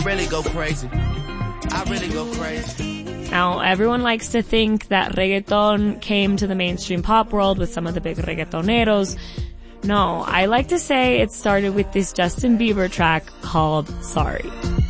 Really go crazy. I really go crazy. Now, everyone likes to think that reggaeton came to the mainstream pop world with some of the big reggaetoneros. No, I like to say it started with this Justin Bieber track called Sorry.